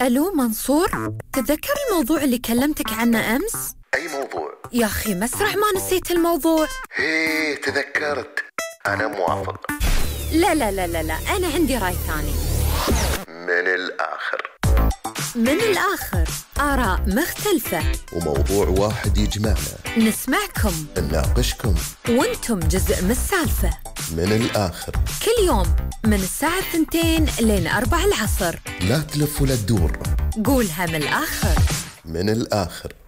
ألو منصور، تتذكر الموضوع اللي كلمتك عنه أمس؟ أي موضوع؟ يا أخي مسرح ما نسيت الموضوع. هيه تذكرت، أنا موافق. لا لا لا لا لا، أنا عندي رأي ثاني. من الآخر. من الآخر، آراء مختلفة وموضوع واحد يجمعنا. نسمعكم، نناقشكم، وانتم جزء من السالفة. من الآخر، كل يوم من الساعة 2 لين 4 العصر. لا تلف ولا تدور. قولها من الآخر. من الآخر.